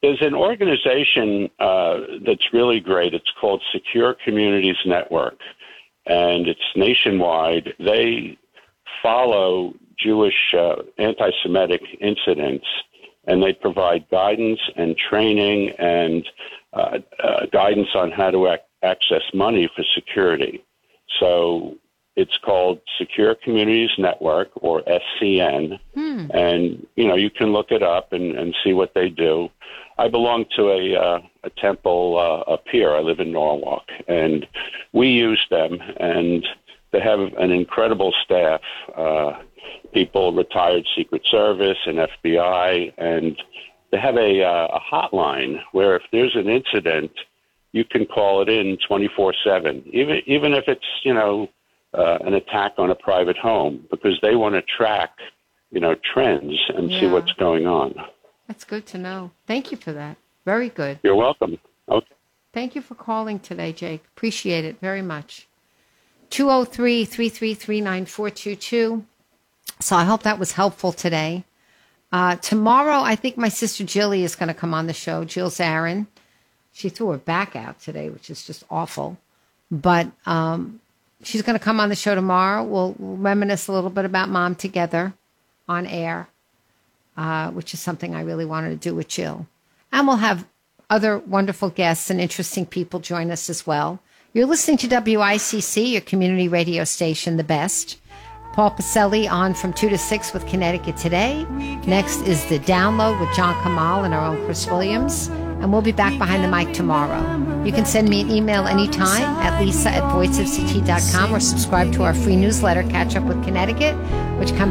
There's an organization that's really great. It's called Secure Communities Network, and it's nationwide. They follow Jewish anti-Semitic incidents, and they provide guidance and training and guidance on how to access money for security. So it's called Secure Communities Network, or SCN, and, you can look it up and see what they do. I belong to a temple up here. I live in Norwalk, and we use them, and they have an incredible staff, people retired Secret Service and FBI, and they have a hotline where if there's an incident, you can call it in 24/7, even if it's, an attack on a private home, because they want to track, trends and see what's going on. That's good to know. Thank you for that. Very good. You're welcome. Okay. Thank you for calling today, Jake. Appreciate it very much. 203-333-9422. So I hope that was helpful today. Tomorrow, I think my sister Jilly is going to come on the show, Jill Zarin. She threw her back out today, which is just awful. But she's going to come on the show tomorrow. We'll reminisce a little bit about Mom together on air, which is something I really wanted to do with Jill. And we'll have other wonderful guests and interesting people join us as well. You're listening to WICC, your community radio station, the best. Paul Pacelli on from 2 to 6 with Connecticut Today. Next is The Download with John Kamal and our own Chris Williams. And we'll be back behind the mic tomorrow. You can send me an email anytime at lisa@voicefct.com or subscribe to our free newsletter, Catch Up with Connecticut, which comes